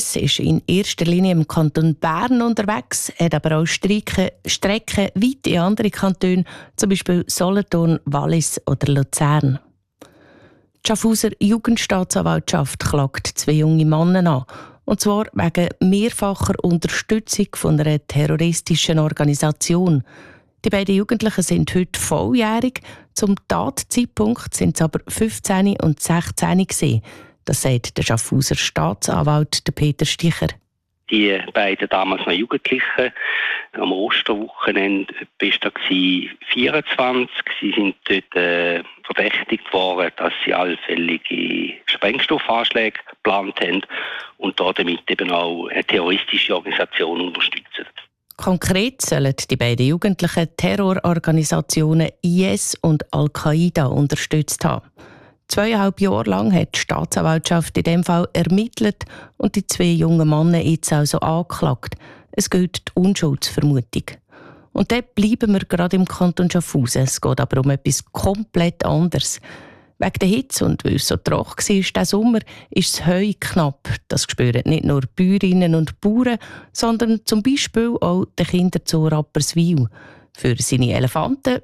IS ist in erster Linie im Kanton Bern unterwegs, hat aber auch Strecken weit in andere Kantone, zum Beispiel Solothurn, Wallis oder Luzern. Die Schaffhauser Jugendstaatsanwaltschaft klagt 2 junge Männer an. Und zwar wegen mehrfacher Unterstützung von einer terroristischen Organisation. Die beiden Jugendlichen sind heute volljährig. Zum Tatzeitpunkt sind sie aber 15 und 16 gewesen. Das sagt der Schaffhauser Staatsanwalt Peter Sticher. Die beiden damals noch Jugendlichen, am Osterwochenende war da 24. Sie sind dort verdächtigt worden, dass sie allfällige Sprengstoffanschläge geplant haben und damit eben auch eine terroristische Organisation unterstützen. Konkret sollen die beiden Jugendlichen Terrororganisationen IS und Al-Qaida unterstützt haben. 2,5 Jahre lang hat die Staatsanwaltschaft in diesem Fall ermittelt und die 2 jungen Männer jetzt also angeklagt. Es gilt die Unschuldsvermutung. Und dort bleiben wir gerade im Kanton Schaffhausen. Es geht aber um etwas komplett anderes. Wegen der Hitze und weil es so trocken war diesen Sommer, ist das Heu knapp. Das spüren nicht nur Bäuerinnen und Bauern, sondern zum Beispiel auch der Kinderzoo Rapperswil. Für seine Elefanten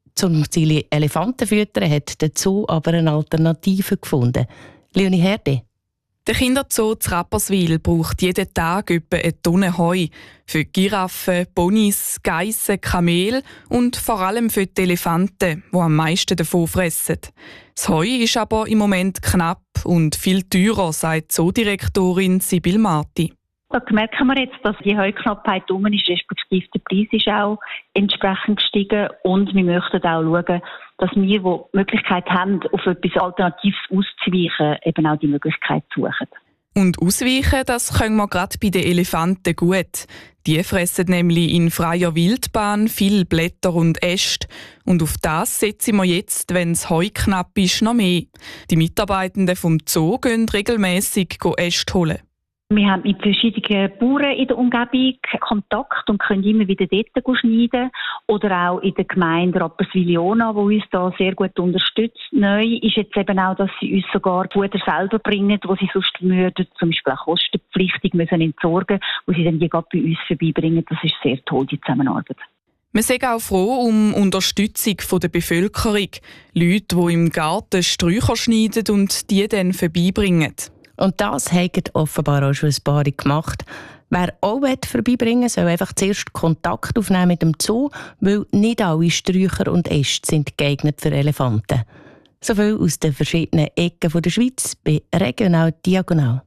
füttern hat der Zoo aber eine Alternative gefunden. Leonie Herde. Der Kinderzoo zu Rapperswil braucht jeden Tag etwa 1 Tonne Heu. Für Giraffen, Ponys, Geissen, Kamele und vor allem für die Elefanten, die am meisten davon fressen. Das Heu ist aber im Moment knapp und viel teurer, sagt Zoodirektorin Sibyl Marti. Da merken wir jetzt, dass die Heuknappheit um ist, respektive der Preis ist auch entsprechend gestiegen. Und wir möchten auch schauen, dass wir, die die Möglichkeit haben, auf etwas Alternatives auszuweichen, eben auch die Möglichkeit suchen. Und ausweichen, das können wir gerade bei den Elefanten gut. Die fressen nämlich in freier Wildbahn viel Blätter und Äste. Und auf das setzen wir jetzt, wenn das Heu knapp ist, noch mehr. Die Mitarbeitenden vom Zoo gehen regelmässig Äste holen. Wir haben mit verschiedenen Bauern in der Umgebung Kontakt und können immer wieder dort schneiden. Oder auch in der Gemeinde Rapperswil-Jona, die uns da sehr gut unterstützt. Neu ist jetzt eben auch, dass sie uns sogar Futter selber bringen, wo sie sonst würden, zum Beispiel auch kostenpflichtig müssen entsorgen, wo sie dann die gerade bei uns vorbeibringen. Das ist sehr toll, die Zusammenarbeit. Wir sind auch froh um Unterstützung der Bevölkerung. Leute, die im Garten Sträucher schneiden und die dann vorbeibringen. Und das haben offenbar auch schon ein paar gemacht. Wer auch vorbeibringen will, soll einfach zuerst Kontakt aufnehmen mit dem Zoo, weil nicht alle Sträucher und Äste sind geeignet für Elefanten. So viel aus den verschiedenen Ecken der Schweiz bei Regional Diagonal.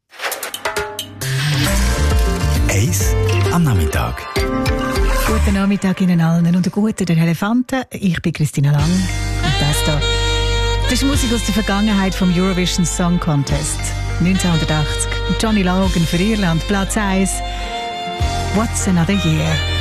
1 am Nachmittag. Guten Nachmittag Ihnen allen und guten den Elefanten. Ich bin Christina Lang und das hier. Das ist Musik aus der Vergangenheit vom Eurovision Song Contest 1980. Johnny Logan für Irland, Platz 1. What's Another Year?